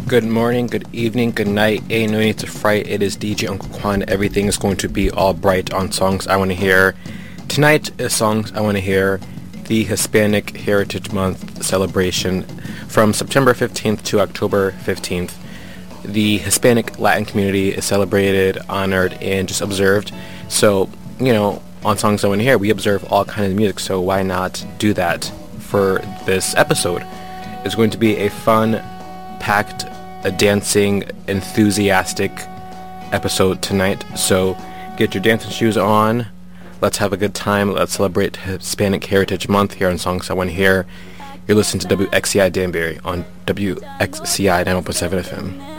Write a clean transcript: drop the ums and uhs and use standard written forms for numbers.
Good morning, good evening, good night. Ain't no need to fright. It is DJ Uncle Quan. Everything is going to be all bright on Songs I Want to Hear. Tonight is Songs I Want to Hear, the Hispanic Heritage Month celebration from September 15th to October 15th. The Hispanic Latin community is celebrated, honored, and just observed. So, on Songs I Want to Hear, we observe all kinds of music, so why not do that for this episode? It's going to be a fun, packed, a dancing, enthusiastic episode tonight. So get your dancing shoes on. Let's have a good time. Let's celebrate Hispanic Heritage Month here on Songs I Want to Hear. You're listening to WXCI Danbury on WXCI 91.7 FM.